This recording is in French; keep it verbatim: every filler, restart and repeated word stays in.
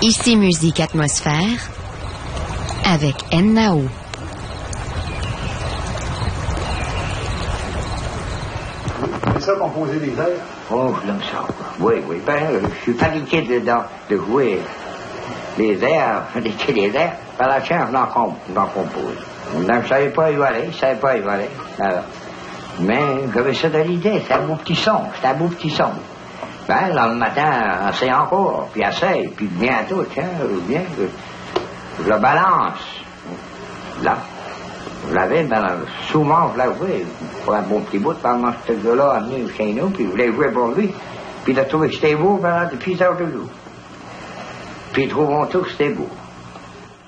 Ici Musique Atmosphère avec N-Nao. C'est ça, composer des airs? Oh, je l'aime ça. Oui, oui. Ben, je suis fabriqué de, de, de jouer les airs, fabriquer des airs. Par la chance, j'en compose. Je ne savais pas y aller, je ne savais pas y aller. Alors. Mais j'avais ça de l'idée, c'est un beau petit son, c'est un beau petit son. Ben, là, le matin, essaye encore, puis essaye, puis bientôt, tiens, bien, je, je le balance. Là. Je l'avais, ben, souvent, je l'avais, pour un bon petit bout, pendant ce gars-là amené chez nous, puis je voulais jouer pour lui. Puis il a trouvé que c'était beau, ben, depuis ça, toujours. Puis ils trouvent tous que c'était beau.